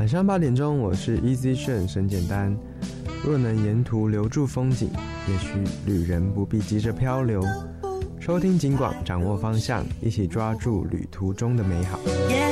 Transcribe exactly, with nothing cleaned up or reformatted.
晚上八点钟，我是 Easy 炫沈简单。若能沿途留住风景，也许旅人不必急着漂流。收听警广，掌握方向，一起抓住旅途中的美好。